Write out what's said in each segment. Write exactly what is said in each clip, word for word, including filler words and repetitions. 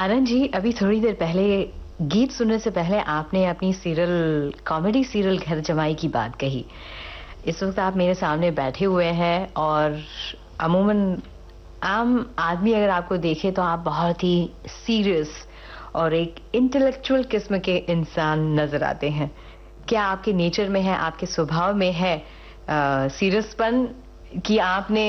आनंद जी, अभी थोड़ी देर पहले गीत सुनने से पहले आपने अपनी सीरियल कॉमेडी सीरियल घर जमाई की बात कही। इस वक्त आप मेरे सामने बैठे हुए हैं और अमूमन आम आदमी अगर आपको देखे तो आप बहुत ही सीरियस और एक इंटेलेक्चुअल किस्म के इंसान नजर आते हैं। क्या आपके नेचर में है, आपके स्वभाव में है सीरियसपन, कि आपने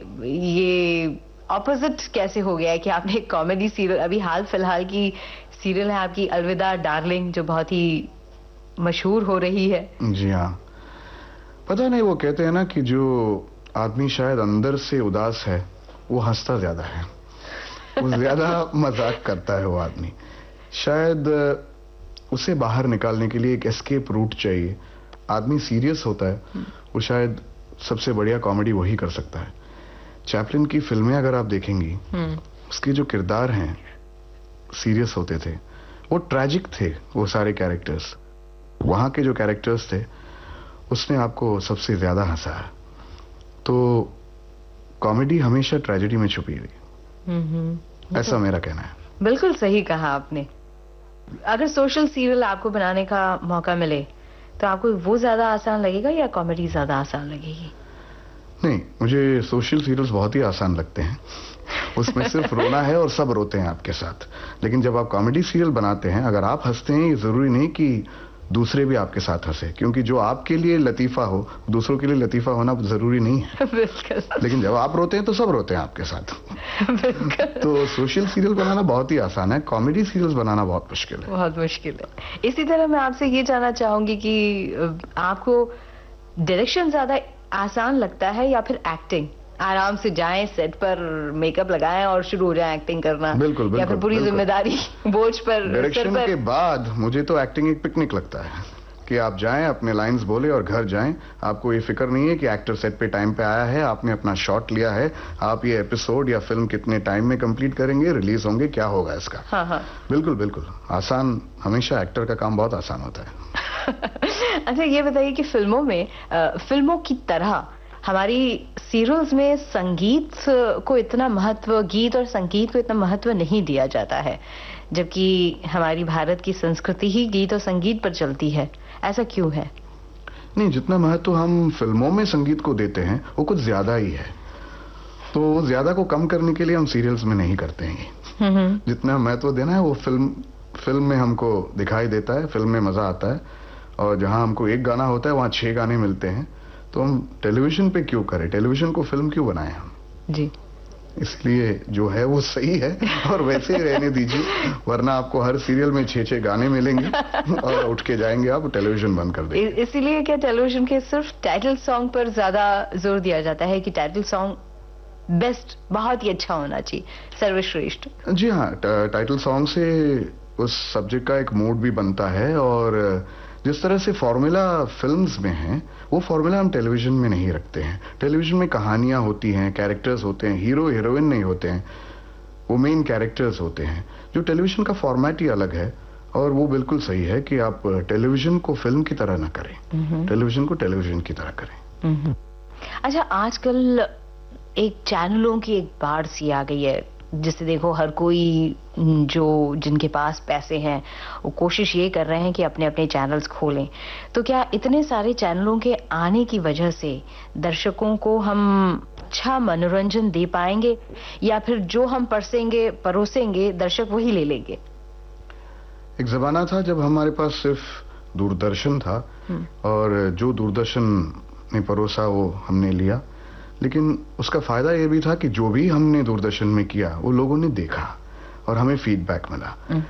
ये ऑपोजिट कैसे हो गया है कि आपने एक कॉमेडी सीरियल, अभी हाल फिलहाल की सीरियल है आपकी अलविदा डार्लिंग, जो बहुत ही मशहूर हो रही है। जी हाँ, पता नहीं, वो कहते हैं ना कि जो आदमी शायद अंदर से उदास है वो हंसता ज्यादा है, वो ज्यादा मजाक करता है। वो आदमी शायद उसे बाहर निकालने के लिए एक एस्केप रूट चाहिए। आदमी सीरियस होता है, वो शायद सबसे बढ़िया कॉमेडी वही कर सकता है। चैपलिन की फिल्में अगर आप देखेंगी, उसके जो किरदार हैं सीरियस होते थे, वो ट्रैजिक थे, वो सारे कैरेक्टर्स। वहां के जो कैरेक्टर्स थे उसने आपको सबसे ज्यादा हंसाया। तो कॉमेडी हमेशा ट्रेजेडी में छुपी हुई, ऐसा मेरा कहना है। बिल्कुल सही कहा आपने। अगर सोशल सीरियल आपको बनाने का मौका मिले तो आपको वो ज्यादा आसान लगेगा या कॉमेडी ज्यादा आसान लगेगी? नहीं, मुझे सोशल सीरियल्स बहुत ही आसान लगते हैं। उसमें सिर्फ रोना है और सब रोते हैं आपके साथ। लेकिन जब आप कॉमेडी सीरियल बनाते हैं, अगर आप हंसते हैं, ये जरूरी नहीं कि दूसरे भी आपके साथ हंसे, क्योंकि जो आपके लिए लतीफा हो दूसरों के लिए लतीफा होना जरूरी नहीं है। बिल्कुल। लेकिन जब आप रोते हैं तो सब रोते हैं आपके साथ। तो सोशल सीरियल बनाना बहुत ही आसान है, कॉमेडी सीरियल्स बनाना बहुत मुश्किल है। बहुत मुश्किल है। इसी तरह मैं आपसे ये जानना चाहूंगी कि आपको डायरेक्शन ज्यादा आसान लगता है या फिर एक्टिंग? आराम से जाएं सेट पर, मेकअप लगाएं और शुरू हो जाए एक्टिंग करना। बिल्कुल, बिल्कुल, या फिर पूरी जिम्मेदारी बोझ पर? डायरेक्शन के बाद मुझे तो एक्टिंग एक पिकनिक लगता है कि आप जाएं, अपने लाइंस बोले और घर जाएं। आपको ये फिक्र नहीं है कि एक्टर सेट पे टाइम पे आया है, आपने अपना शॉट लिया है, आप ये एपिसोड या फिल्म कितने टाइम में कंप्लीट करेंगे, रिलीज होंगे, क्या होगा इसका। हाँ हाँ, बिल्कुल बिल्कुल आसान। हमेशा एक्टर का काम बहुत आसान होता है। अच्छा, ये बताइए कि फिल्मों में आ, फिल्मों की तरह हमारी सीरियल्स में संगीत को इतना महत्व, गीत और संगीत को इतना महत्व नहीं दिया जाता है, जबकि हमारी भारत की संस्कृति ही गीत और संगीत पर चलती है। ऐसा क्यों है? नहीं, जितना महत्व हम फिल्मों में संगीत को देते हैं वो कुछ ज्यादा ही है। तो ज्यादा को कम करने के लिए हम सीरियल्स में नहीं करते हैं। जितना महत्व देना है वो फिल्म फिल्म में हमको दिखाई देता है, फिल्म में मजा आता है। और जहां हमको एक गाना होता है वहां छह गाने मिलते हैं। तो हम टेलीविजन पे क्यों करें, टेलीविजन को फिल्म क्यों बनाएं हम? जी, इसलिए जो है वो सही है और वैसे ही रहने दीजिए, वरना आपको हर सीरियल में छह छह गाने मिलेंगे और उठ के जाएंगे आप, टेलीविजन बंद कर देंगे। इसीलिए क्या टेलीविजन के सिर्फ टाइटल सॉन्ग पर ज्यादा जोर दिया जाता है कि टाइटल सॉन्ग बेस्ट, बहुत ही अच्छा होना चाहिए, सर्वश्रेष्ठ? जी हाँ, टाइटल सॉन्ग से उस सब्जेक्ट का एक मूड भी बनता है। और जिस तरह से फॉर्मूला फिल्म्स में है, वो फॉर्मूला हम टेलीविजन में नहीं रखते हैं। टेलीविजन में कहानियां होती हैं, कैरेक्टर्स होते हैं, हीरो हीरोइन नहीं होते हैं, वो मेन कैरेक्टर्स होते हैं। जो टेलीविजन का फॉर्मेट ही अलग है। और वो बिल्कुल सही है कि आप टेलीविजन को फिल्म की तरह ना करें, टेलीविजन को टेलीविजन की तरह करें। अच्छा, आजकल एक चैनलों की एक बाढ़ सी आ गई है, जिससे देखो हर कोई जो जिनके पास पैसे हैं वो कोशिश ये कर रहे हैं कि अपने अपने चैनल्स खोलें। तो क्या इतने सारे चैनलों के आने की वजह से दर्शकों को हम अच्छा मनोरंजन दे पाएंगे, या फिर जो हम परसेंगे परोसेंगे दर्शक वही ले लेंगे? एक जमाना था जब हमारे पास सिर्फ दूरदर्शन था और जो दूरदर्शन ने परोसा वो हमने लिया। लेकिन उसका फायदा यह भी था कि जो भी हमने दूरदर्शन में किया वो लोगों ने देखा और हमें फीडबैक मिला।